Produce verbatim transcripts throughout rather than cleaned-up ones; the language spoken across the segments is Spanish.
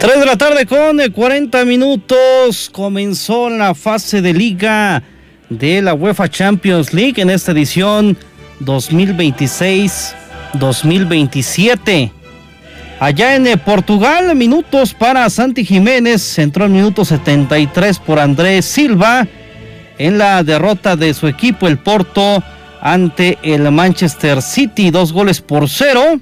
tres de la tarde con cuarenta minutos. Comenzó la fase de liga de la UEFA Champions League en esta edición dos mil veintiséis dos mil veintisiete. Allá en Portugal, minutos para Santi Jiménez, entró en minuto setenta y tres por Andrés Silva en la derrota de su equipo, el Porto, ante el Manchester City, dos goles por cero.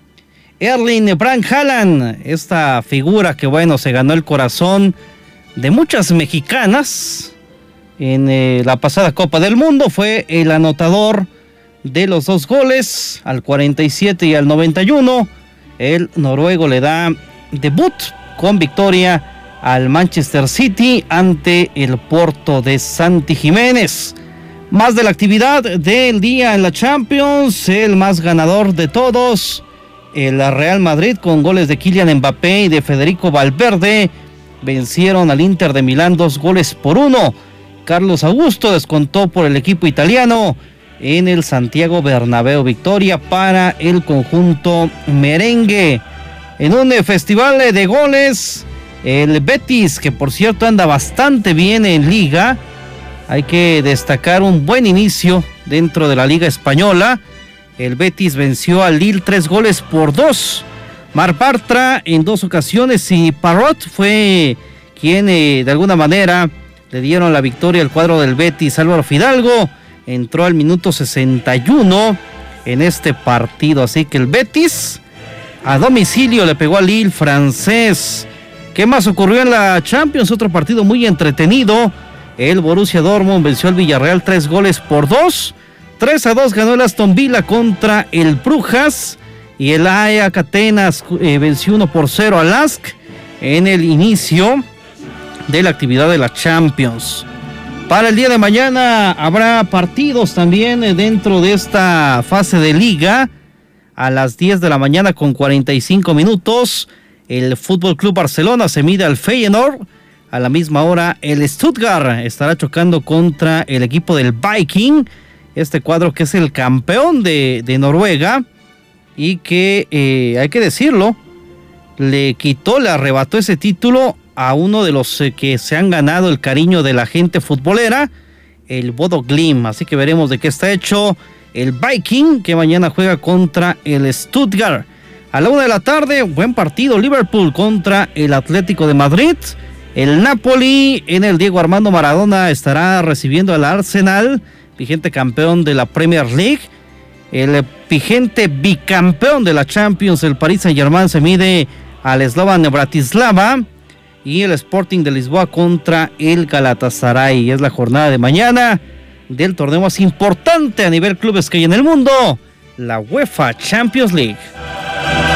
Erling Braut Haaland, esta figura que bueno, se ganó el corazón de muchas mexicanas en eh, la pasada Copa del Mundo, fue el anotador de los dos goles, al cuarenta y siete y al noventa y uno. El noruego le da debut con victoria al Manchester City ante el Porto de Santi Jiménez. Más de la actividad del día en la Champions, el más ganador de todos, el Real Madrid, con goles de Kylian Mbappé y de Federico Valverde, vencieron al Inter de Milán dos goles por uno. Carlos Augusto descontó por el equipo italiano en el Santiago Bernabéu. Victoria para el conjunto merengue. En un festival de goles, el Betis, que por cierto anda bastante bien en liga, hay que destacar un buen inicio dentro de la Liga Española. El Betis venció al Lille tres goles por dos. Marc Bartra en dos ocasiones y Parrot fue quien eh, de alguna manera le dieron la victoria al cuadro del Betis. Álvaro Fidalgo entró al minuto sesenta y uno en este partido. Así que el Betis a domicilio le pegó al Lille francés. ¿Qué más ocurrió en la Champions? Otro partido muy entretenido. El Borussia Dortmund venció al Villarreal tres goles por dos. tres a dos ganó el Aston Villa contra el Brujas. Y el Ajax Atenas eh, venció uno por cero al L A S K en el inicio de la actividad de la Champions. Para el día de mañana habrá partidos también dentro de esta fase de liga. A las diez de la mañana con cuarenta y cinco minutos, el Fútbol Club Barcelona se mide al Feyenoord. A la misma hora, el Stuttgart estará chocando contra el equipo del Viking. Este cuadro que es el campeón de, de Noruega y que, eh, hay que decirlo, le quitó, le arrebató ese título a uno de los eh, que se han ganado el cariño de la gente futbolera, el Bodo Glimt. Así que veremos de qué está hecho el Viking, que mañana juega contra el Stuttgart. A la una de la tarde, buen partido, Liverpool contra el Atlético de Madrid. El Napoli en el Diego Armando Maradona estará recibiendo al Arsenal, vigente campeón de la Premier League. El vigente bicampeón de la Champions, el Paris Saint-Germain, se mide al Slovan Bratislava. Y el Sporting de Lisboa contra el Galatasaray. Es la jornada de mañana del torneo más importante a nivel clubes que hay en el mundo, la UEFA Champions League.